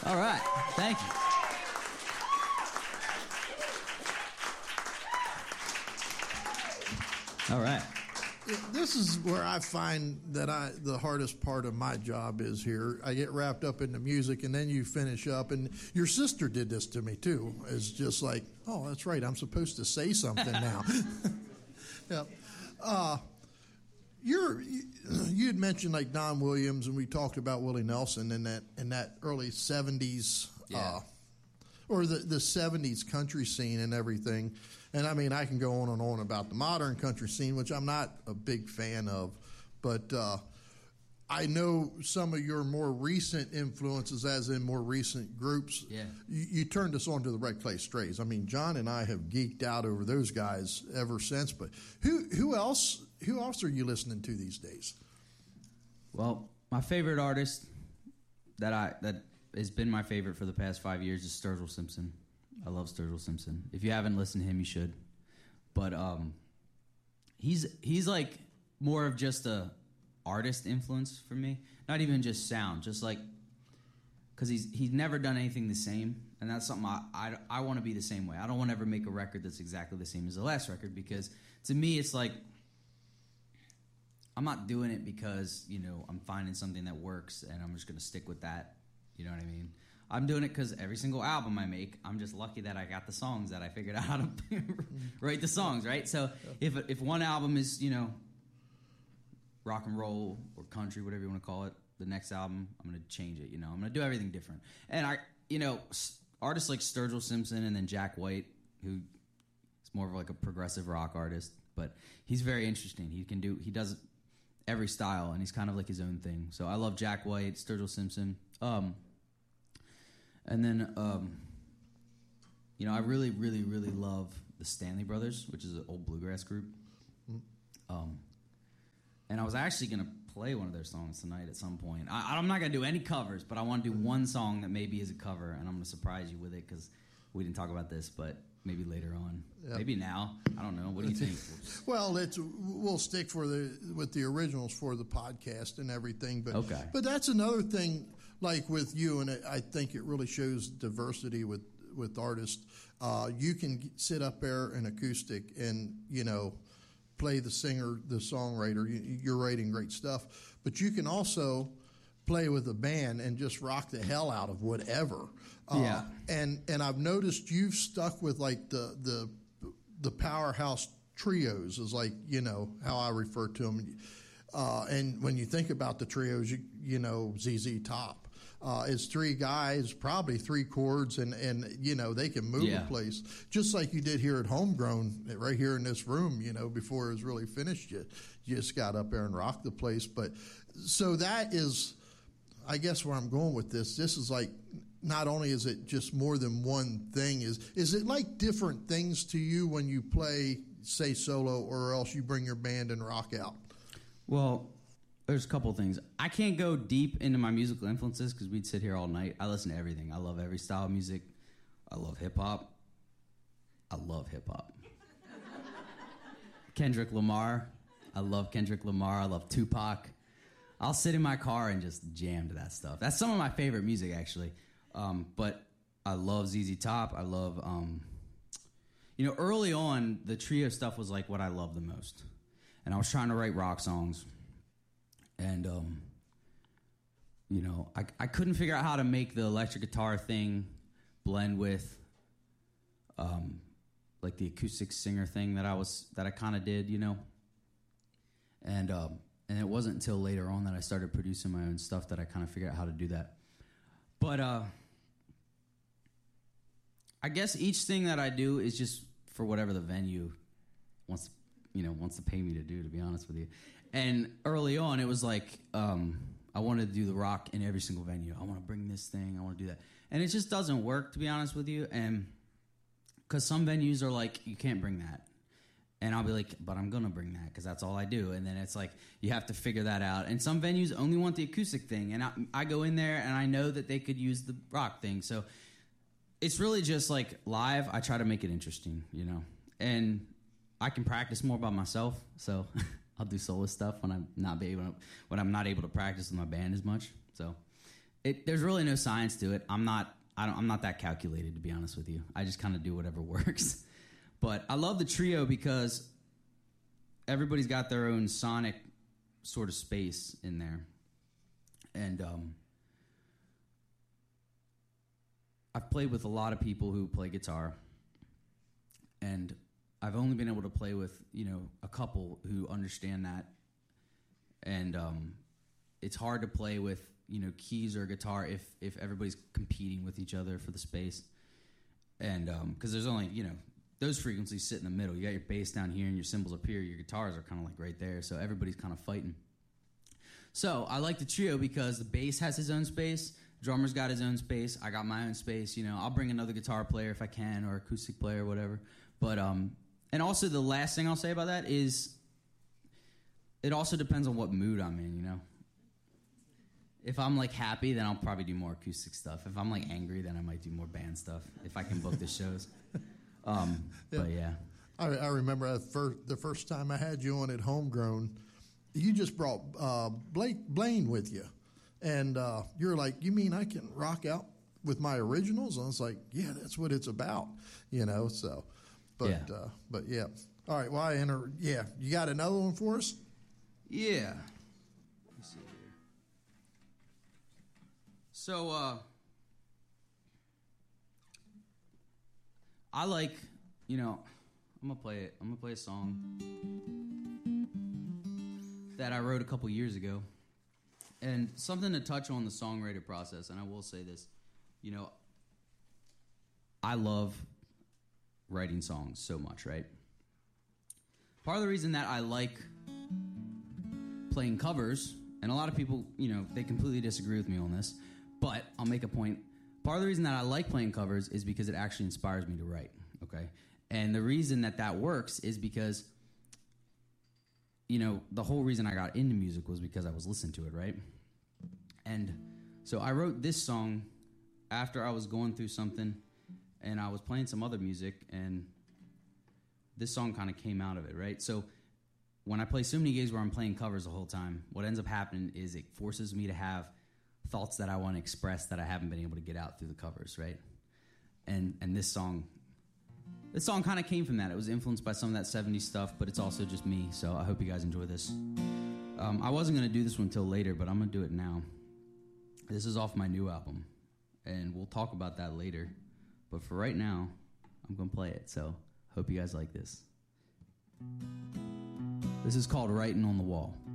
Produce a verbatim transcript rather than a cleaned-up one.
All right. Thank you. All right. This is where I find that I the hardest part of my job is here. I get wrapped up in the music, and then you finish up. And your sister did this to me, too. It's just like, oh, that's right. I'm supposed to say something now. Yeah. Uh, you're, you you had mentioned, like, Don Williams, and we talked about Willie Nelson in that in that early seventies, Yeah. uh, or the, the seventies country scene and everything. And, I mean, I can go on and on about the modern country scene, which I'm not a big fan of. But uh, I know some of your more recent influences, as in more recent groups. Yeah. You, you turned us on to the Red Clay Strays. I mean, John and I have geeked out over those guys ever since. But who who else who else are you listening to these days? Well, my favorite artist that I that has been my favorite for the past five years is Sturgill Simpson. I love Sturgill Simpson. If you haven't listened to him, you should. But um, he's he's like more of just a artist influence for me. Not even just sound, just like because he's he's never done anything the same, and that's something I I, I want to be the same way. I don't want to ever make a record that's exactly the same as the last record, because to me it's like I'm not doing it because, you know, I'm finding something that works and I'm just going to stick with that. You know what I mean? I'm doing it because every single album I make, I'm just lucky that I got the songs that I figured out how to write the songs, right? So if if one album is, you know, rock and roll or country, whatever you want to call it, the next album, I'm going to change it, you know. I'm going to do everything different. And, I, you know, artists like Sturgill Simpson and then Jack White, who is more of like a progressive rock artist, but he's very interesting. He can do, he does every style, and he's kind of like his own thing. So I love Jack White, Sturgill Simpson. Um... And then, um, you know, I really, really, really love the Stanley Brothers, which is an old bluegrass group. Um, and I was actually going to play one of their songs tonight at some point. I, I'm not going to do any covers, but I want to do one song that maybe is a cover, and I'm going to surprise you with it because we didn't talk about this, but maybe later on. Yep. Maybe now. I don't know. What do you think? Well, it's we'll stick for the with the originals for the podcast and everything. But okay. But that's another thing. Like with you, and I think it really shows diversity with, with artists. Uh, you can sit up there in acoustic and, you know, play the singer, the songwriter. You're writing great stuff. But you can also play with a band and just rock the hell out of whatever. Uh, yeah. And and I've noticed you've stuck with, like, the, the, the powerhouse trios is, like, you know, how I refer to them. Uh, and when you think about the trios, you, you know, Z Z Top. Uh, it's three guys, probably three chords, and, and you know, they can move yeah. a place. Just like you did here at Homegrown, right here in this room, you know, before it was really finished. You, you just got up there and rocked the place. But so that is, I guess, where I'm going with this. This is like, not only is it just more than one thing, is is it like different things to you when you play, say, solo, or else you bring your band and rock out? Well, there's a couple things. I can't go deep into my musical influences because we'd sit here all night. I listen to everything. I love every style of music. I love hip-hop. I love hip-hop. Kendrick Lamar. I love Kendrick Lamar. I love Tupac. I'll sit in my car and just jam to that stuff. That's some of my favorite music, actually. Um, but I love Z Z Top. I love, um, you know, early on, the trio stuff was like what I loved the most. And I was trying to write rock songs. And, um, you know, I, I couldn't figure out how to make the electric guitar thing blend with, um, like the acoustic singer thing that I was that I kind of did, you know. And um, and it wasn't until later on that I started producing my own stuff that I kind of figured out how to do that. But uh, I guess each thing that I do is just for whatever the venue wants, you know, wants to pay me to do. To be honest with you. And early on, it was like um, I wanted to do the rock in every single venue. I want to bring this thing. I want to do that. And it just doesn't work, to be honest with you. And because some venues are like, you can't bring that. And I'll be like, but I'm going to bring that because that's all I do. And then it's like, you have to figure that out. And some venues only want the acoustic thing. And I, I go in there, and I know that they could use the rock thing. So it's really just like live, I try to make it interesting, you know. And I can practice more by myself, so... I'll do solo stuff when I'm not be able to, when I'm not able to practice with my band as much. So it, there's really no science to it. I'm not I don't, I'm not that calculated, to be honest with you. I just kind of do whatever works. But I love the trio because everybody's got their own sonic sort of space in there. And um, I've played with a lot of people who play guitar. And I've only been able to play with, you know, a couple who understand that. And um, it's hard to play with, you know, keys or guitar if if everybody's competing with each other for the space. And because um, there's only, you know, those frequencies sit in the middle. You got your bass down here and your cymbals up here. Your guitars are kind of like right there. So everybody's kind of fighting. So I like the trio because the bass has his own space. Drummer's got his own space. I got my own space. You know, I'll bring another guitar player if I can, or acoustic player or whatever. But um, and also the last thing I'll say about that is it also depends on what mood I'm in, you know. If I'm, like, happy, then I'll probably do more acoustic stuff. If I'm, like, angry, then I might do more band stuff if I can book the shows. Um, yeah. But, yeah. I, I remember the first, the first time I had you on at Homegrown, you just brought uh, Blake Blaine with you. And uh, you're like, you mean I can rock out with my originals? And I was like, yeah, that's what it's about, you know, so. But, yeah. Uh, but yeah. All right, well, I enter, yeah. You got another one for us? Yeah. So, uh, I like, you know, I'm gonna play it. I'm gonna play a song that I wrote a couple years ago, and something to touch on the songwriter process. And I will say this, you know, I love writing songs so much, right? Part of the reason that I like playing covers, and a lot of people, you know, they completely disagree with me on this. But I'll make a point. Part of the reason that I like playing covers is because it actually inspires me to write, okay? And the reason that that works is because, you know, the whole reason I got into music was because I was listening to it, right? And so I wrote this song after I was going through something, and I was playing some other music, and this song kind of came out of it, right? So when I play so many gigs where I'm playing covers the whole time, what ends up happening is it forces me to have thoughts that I want to express that I haven't been able to get out through the covers, right? And and this song, this song kind of came from that. It was influenced by some of that seventies stuff, but it's also just me, so I hope you guys enjoy this. Um, I wasn't going to do this one until later, but I'm going to do it now. This is off my new album, and we'll talk about that later. But for right now, I'm going to play it, so hope you guys like this. This is called Writing on the Wall.